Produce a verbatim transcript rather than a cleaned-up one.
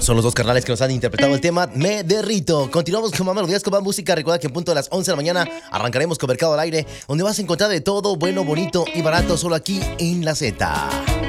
Son los dos carnales que nos han interpretado el tema Me Derrito. Continuamos con más melodías, con más música. Recuerda que en punto de las once de la mañana arrancaremos con Mercado al Aire, donde vas a encontrar de todo bueno, bonito y barato, solo aquí en La Z.